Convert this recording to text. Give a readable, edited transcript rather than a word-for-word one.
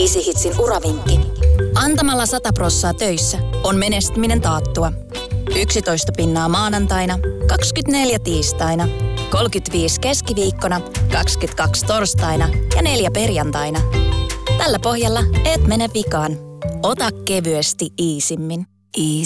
Easy Hitsin uravinkki. Antamalla 100% töissä on menestyminen taattua. 11 pinnaa maanantaina, 24 tiistaina, 35 keskiviikkona, 22 torstaina ja 4 perjantaina. Tällä pohjalla et mene vikaan. Ota kevyesti Easymmin. Easy.